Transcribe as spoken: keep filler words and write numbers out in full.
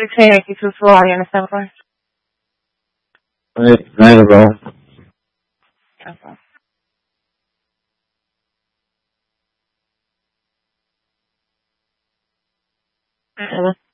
sixteen eighty-two four, are you understand for? Right, right, bro. Okay. Mm-mm.